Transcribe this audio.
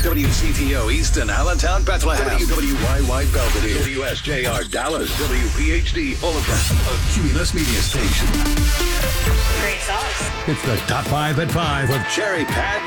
WCTO Easton, Allentown, Bethlehem. WWYY Belvedere. WSJR Dallas. WPHD Fullerton. A Cumulus Media Station. Great sauce. It's the Top 5 at 5 with Cherry Pat